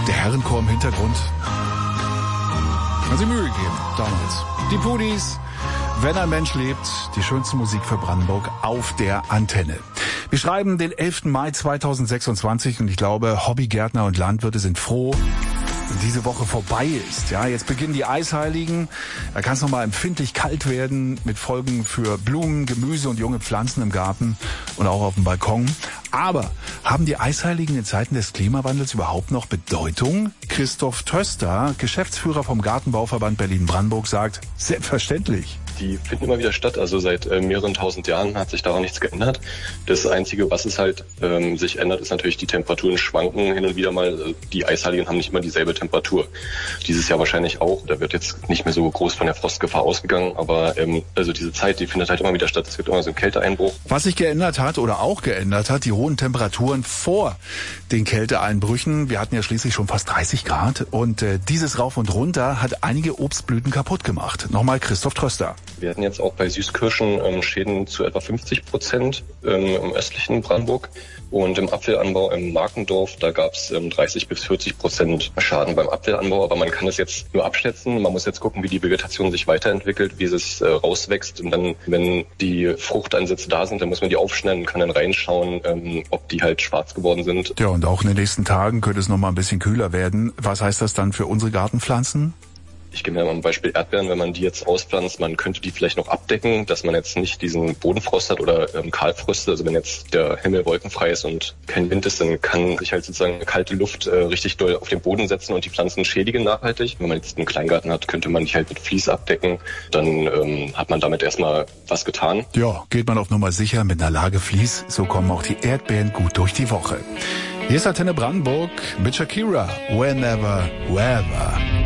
Der Herrenchor im Hintergrund. Haben sie Mühe gegeben, damals. Die Pudis, wenn ein Mensch lebt, die schönste Musik für Brandenburg auf der Antenne. Wir schreiben den 11. Mai 2026 und ich glaube, Hobbygärtner und Landwirte sind froh, wenn diese Woche vorbei ist. Ja, jetzt beginnen die Eisheiligen. Da kann es nochmal empfindlich kalt werden mit Folgen für Blumen, Gemüse und junge Pflanzen im Garten und auch auf dem Balkon. Aber haben die Eisheiligen in Zeiten des Klimawandels überhaupt noch Bedeutung? Christoph Töster, Geschäftsführer vom Gartenbauverband Berlin-Brandenburg, sagt, selbstverständlich. Die finden immer wieder statt, also seit mehreren tausend Jahren hat sich daran nichts geändert. Das Einzige, was es halt sich ändert, ist natürlich, die Temperaturen schwanken hin und wieder mal. Die Eisheiligen haben nicht immer dieselbe Temperatur. Dieses Jahr wahrscheinlich auch. Da wird jetzt nicht mehr so groß von der Frostgefahr ausgegangen, aber also diese Zeit, die findet halt immer wieder statt. Es gibt immer so einen Kälteeinbruch. Was sich geändert hat oder auch geändert hat, die hohen Temperaturen vor den Kälteeinbrüchen. Wir hatten ja schließlich schon fast 30 Grad und dieses Rauf und Runter hat einige Obstblüten kaputt gemacht. Nochmal Christoph Tröster. Wir hatten jetzt auch bei Süßkirschen Schäden zu etwa 50% im östlichen Brandenburg. Und im Apfelanbau im Markendorf, da gab es 30 bis 40% Schaden beim Apfelanbau. Aber man kann das jetzt nur abschätzen. Man muss jetzt gucken, wie die Vegetation sich weiterentwickelt, wie es rauswächst. Und dann, wenn die Fruchtansätze da sind, dann muss man die aufschneiden und kann dann reinschauen, ob die halt schwarz geworden sind. Ja, und auch in den nächsten Tagen könnte es noch mal ein bisschen kühler werden. Was heißt das dann für unsere Gartenpflanzen? Ich gebe mir mal ein Beispiel Erdbeeren, wenn man die jetzt auspflanzt, man könnte die vielleicht noch abdecken, dass man jetzt nicht diesen Bodenfrost hat oder Kahlfröste. Also wenn jetzt der Himmel wolkenfrei ist und kein Wind ist, dann kann sich halt sozusagen kalte Luft richtig doll auf den Boden setzen und die Pflanzen schädigen nachhaltig. Wenn man jetzt einen Kleingarten hat, könnte man die halt mit Vlies abdecken. Dann hat man damit erstmal was getan. Ja, geht man auf Nummer sicher mit einer Lage Vlies. So kommen auch die Erdbeeren gut durch die Woche. Hier ist Antenne Brandenburg mit Shakira. Whenever, wherever.